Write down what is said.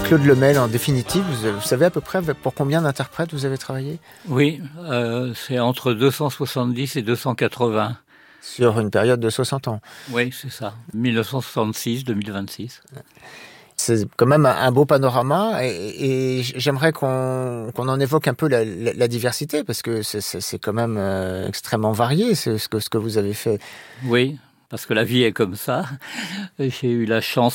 Claude Lemel, en définitive, vous savez à peu près pour combien d'interprètes vous avez travaillé ? Oui, c'est entre 270 et 280. Sur une période de 60 ans. Oui, c'est ça. 1966-2026. C'est quand même un beau panorama et j'aimerais qu'on en évoque un peu la diversité parce que c'est quand même extrêmement varié ce que vous avez fait. Oui, parce que la vie est comme ça. J'ai eu la chance